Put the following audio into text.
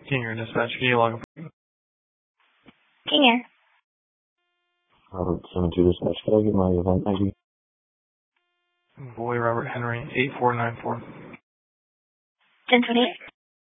King Dispatch, can you log up? King Robert 72 Dispatch, can I get my event ID? Boy Robert Henry 8494. 1028.